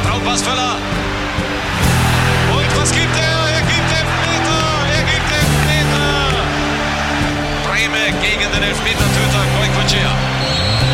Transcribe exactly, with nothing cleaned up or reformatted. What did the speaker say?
Traumpass Völler. Und was gibt er? Er gibt Elfmeter! Er gibt Elfmeter! Breme gegen den Elfmetertöter Goycochea.